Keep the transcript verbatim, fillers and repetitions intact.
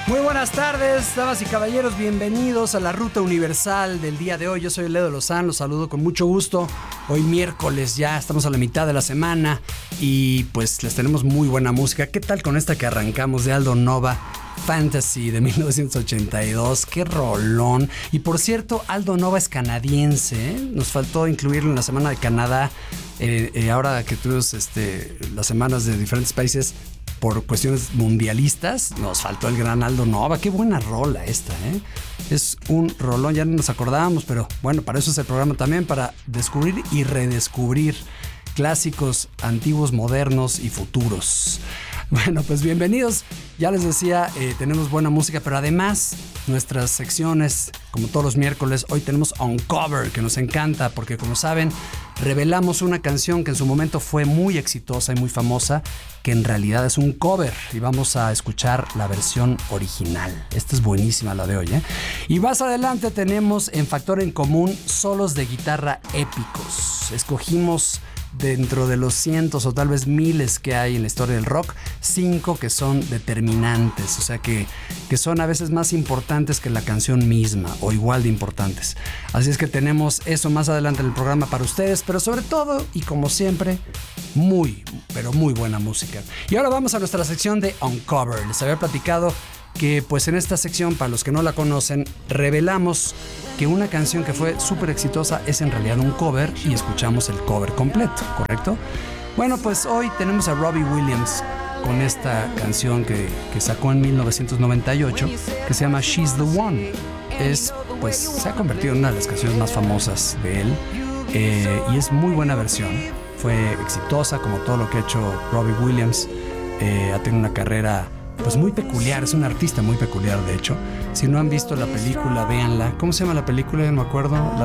Muy buenas tardes, damas y caballeros, bienvenidos a la Ruta Universal del día de hoy. Yo soy Ledo Lozán, los saludo con mucho gusto. Hoy miércoles, ya estamos a la mitad de la semana y pues les tenemos muy buena música. ¿Qué tal con esta que arrancamos de Aldo Nova? Fantasy de mil novecientos ochenta y dos, qué rolón. Y por cierto, Aldo Nova es canadiense, ¿eh? Nos faltó incluirlo en la semana de Canadá. Eh, eh, ahora que tuvimos este, las semanas de diferentes países por cuestiones mundialistas, nos faltó el gran Aldo Nova. Qué buena rola esta, ¿eh? Es un rolón, ya no nos acordábamos, pero bueno, para eso es el programa también, para descubrir y redescubrir clásicos antiguos, modernos y futuros. Bueno, pues bienvenidos. Ya les decía, eh, tenemos buena música, pero además nuestras secciones, como todos los miércoles, hoy tenemos Uncover, que nos encanta porque, como saben, revelamos una canción que en su momento fue muy exitosa y muy famosa, que en realidad es un cover, y vamos a escuchar la versión original. Esta es buenísima, la de hoy, ¿eh? Y más adelante tenemos en Factor en Común solos de guitarra épicos. Escogimos dentro de los cientos o tal vez miles que hay en la historia del rock, cinco que son determinantes, o sea que, que son a veces más importantes que la canción misma o igual de importantes. Así es que tenemos eso más adelante en el programa para ustedes, pero sobre todo y como siempre, muy, pero muy buena música. Y ahora vamos a nuestra sección de Uncover. Les había platicado que pues en esta sección, para los que no la conocen, revelamos que una canción que fue súper exitosa es en realidad un cover y escuchamos el cover completo, ¿correcto? Bueno, pues hoy tenemos a Robbie Williams con esta canción que, que sacó en mil novecientos noventa y ocho, que se llama She's the One. Es, pues, se ha convertido en una de las canciones más famosas de él, eh, y es muy buena versión. Fue exitosa como todo lo que ha hecho Robbie Williams. Eh, ha tenido una carrera pues muy peculiar, es un artista muy peculiar, de hecho. Si no han visto la película, véanla. ¿Cómo se llama la película? No me acuerdo. La